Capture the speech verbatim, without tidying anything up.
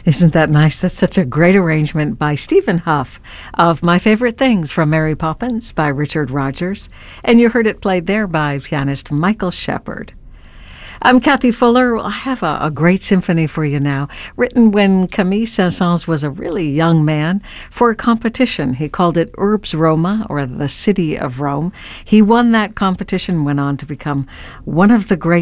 Isn't that nice? That's such a great arrangement by Stephen Huff of My Favorite Things from Mary Poppins by Richard Rodgers. And you heard it played there by pianist Michael Shepard. I'm Kathy Fuller. I have a, a great symphony for you now, written when Camille Saint-Saëns was a really young man for a competition. He called it Urbs Roma, or the City of Rome. He won that competition, went on to become one of the great